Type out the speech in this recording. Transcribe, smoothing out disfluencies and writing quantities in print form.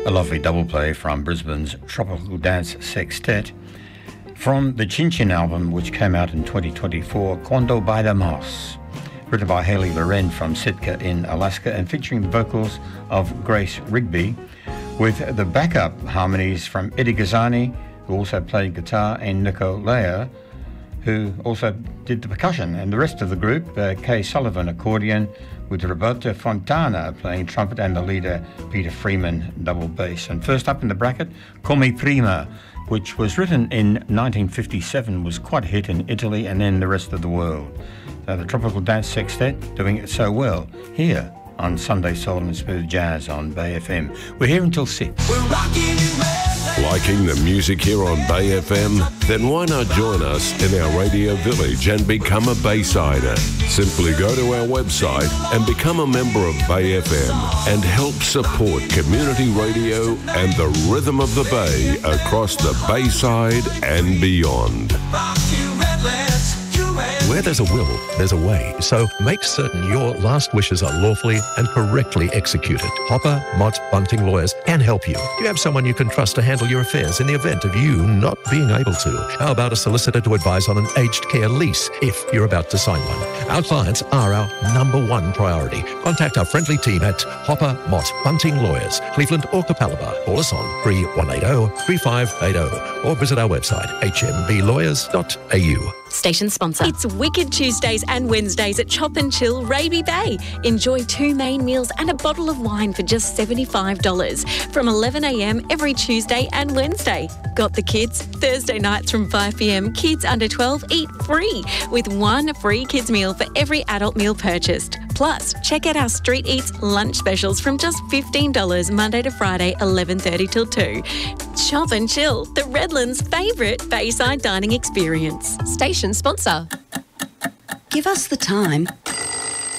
A lovely double play from Brisbane's Tropical Dance Sextet from the Chin Chin album, which came out in 2024, Cuando Bailamos, written by Haley Loren from Sitka in Alaska and featuring the vocals of Grace Rigby, with the backup harmonies from Eddie Gazzani, who also played guitar, and Nico Lea, who also did the percussion, and the rest of the group, Kay Sullivan accordion, with Roberto Fontana playing trumpet, and the leader Peter Freeman double bass. And first up in the bracket, Come Prima, which was written in 1957, was quite a hit in Italy and then the rest of the world. The Tropical Dance Sextet doing it so well here on Sunday Soul and Smooth Jazz on Bay FM. We're here until 6. We're rocking in Bay. Liking the music here on Bay FM? Then why not join us in our radio village and become a Baysider? Simply go to our website and become a member of Bay FM and help support community radio and the rhythm of the Bay across the Bayside and beyond. Where there's a will, there's a way. So make certain your last wishes are lawfully and correctly executed. Hopper, Mott, Bunting Lawyers can help you. Do you have someone you can trust to handle your affairs in the event of you not being able to? How about a solicitor to advise on an aged care lease if you're about to sign one? Our clients are our #1 priority. Contact our friendly team at Hopper, Mott, Bunting Lawyers, Cleveland or Capalaba. Call us on 3180-3580 or visit our website hmblawyers.au. Station sponsor. It's Wicked Tuesdays and Wednesdays at Chop and Chill Raby Bay. Enjoy 2 main meals and a bottle of wine for just $75 from 11 a.m. every Tuesday and Wednesday. Got the kids? Thursday nights from 5 p.m. Kids under 12 eat free with 1 free kids meal for every adult meal purchased. Plus, check out our Street Eats lunch specials from just $15 Monday to Friday, 11:30 till 2. Chop and Chill, the Redlands' favourite Bayside dining experience. Station sponsor. Give us the time